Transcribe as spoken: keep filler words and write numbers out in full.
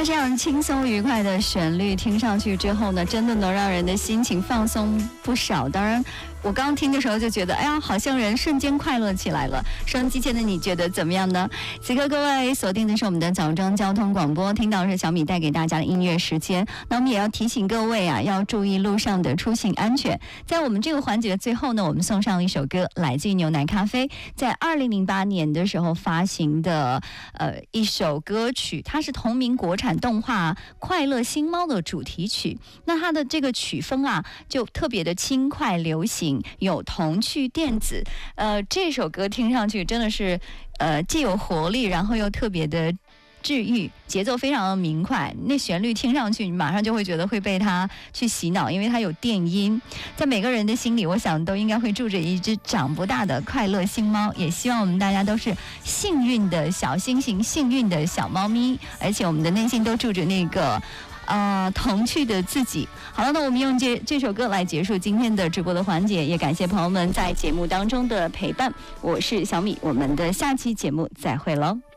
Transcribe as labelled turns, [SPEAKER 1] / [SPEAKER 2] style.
[SPEAKER 1] 那这样轻松愉快的旋律听上去之后呢，真的能让人的心情放松不少。当然我刚刚听的时候就觉得，哎呀，好像人瞬间快乐起来了。收音机前的你觉得怎么样呢？此刻各位锁定的是我们的早中交通广播，听到的是小米带给大家的音乐时间。那我们也要提醒各位啊，要注意路上的出行安全。在我们这个环节的最后呢，我们送上一首歌，来自于牛奶咖啡在二零零八年的时候发行的呃一首歌曲，它是同名国产动画《快乐星猫》的主题曲。那它的这个曲风啊，就特别的轻快流行，有童趣电子。呃，这首歌听上去真的是呃既有活力，然后又特别的治愈，节奏非常的明快，那旋律听上去你马上就会觉得会被它去洗脑，因为它有电音。在每个人的心里，我想都应该会住着一只长不大的快乐星猫，也希望我们大家都是幸运的小星星，幸运的小猫咪，而且我们的内心都住着那个呃，童趣的自己。好了，那我们用这这首歌来结束今天的直播的环节，也感谢朋友们在节目当中的陪伴。我是小米，我们的下期节目再会喽。